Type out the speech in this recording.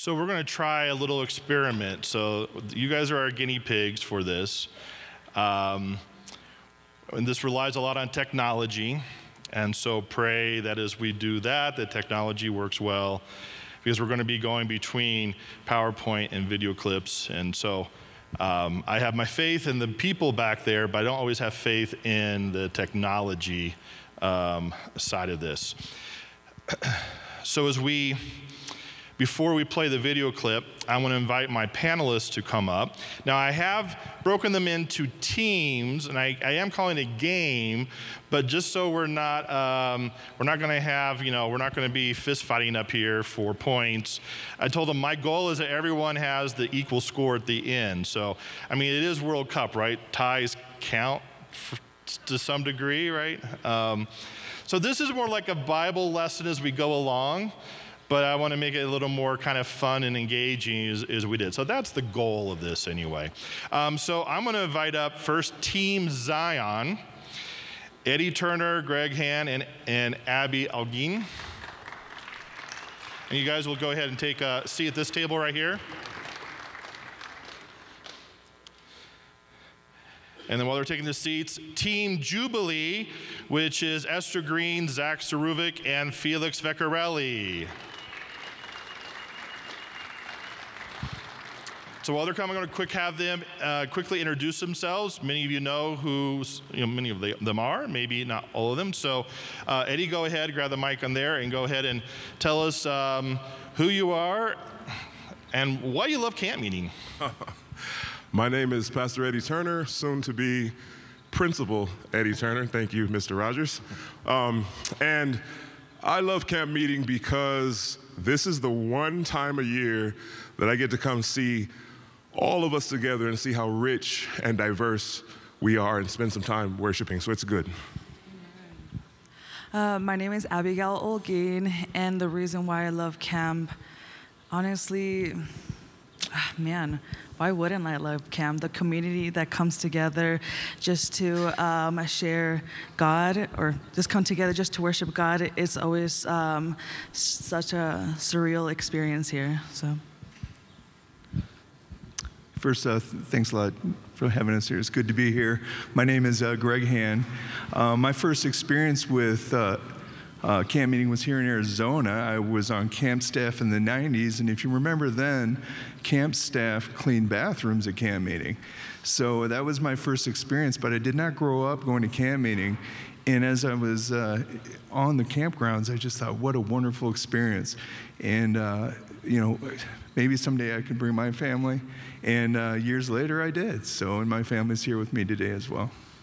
So we're going to try a little experiment. So you guys are our guinea pigs for this. And this relies a lot on technology. And so pray that as we do that, the technology works well, because we're going to be going between PowerPoint and video clips. And so I have my faith in the people back there, but I don't always have faith in the technology side of this. So before we play the video clip, I want to invite my panelists to come up. Now, I have broken them into teams, and I am calling it a game, but just so we're not going to have, we're not going to be fist fighting up here for points. I told them my goal is that everyone has the equal score at the end. So, I mean, it is World Cup, right? Ties count to some degree, right? So this is more like a Bible lesson as we go along. But I want to make it a little more kind of fun and engaging as we did. So that's the goal of this anyway. So I'm going to invite up first Team Zion, Eddie Turner, Greg Hann, and Abby Alguin. And you guys will go ahead and take a seat at this table right here. And then while they're taking the seats, Team Jubilee, which is Esther Green, Zach Saruvic, and Felix Veccarelli. So while they're coming, I'm going to have them quickly introduce themselves. Many of you know who many of them are, maybe not all of them. So Eddie, go ahead, grab the mic on there, and go ahead and tell us who you are and why you love camp meeting. My name is Pastor Eddie Turner, soon to be Principal Eddie Turner. Thank you, Mr. Rogers. And I love camp meeting because this is the one time a year that I get to come see all of us together and see how rich and diverse we are and spend some time worshiping. So it's good. My name is Abigail Olguin, and the reason why I love camp, honestly, why wouldn't I love camp? The community that comes together just to share God, or just come together just to worship God, it's always such a surreal experience here. So. First, thanks a lot for having us here. It's good to be here. My name is Greg Hann. My first experience with camp meeting was here in Arizona. I was on camp staff in the 90s, and if you remember then, camp staff cleaned bathrooms at camp meeting. So that was my first experience, but I did not grow up going to camp meeting. And as I was on the campgrounds, I just thought, what a wonderful experience. And, maybe someday I could bring my family. And years later, I did. So, and my family's here with me today as well.